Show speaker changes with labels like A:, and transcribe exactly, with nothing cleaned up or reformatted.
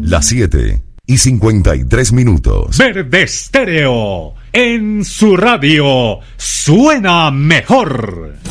A: Las siete y cincuenta y tres minutos.
B: Verde Estéreo, en su radio, suena mejor.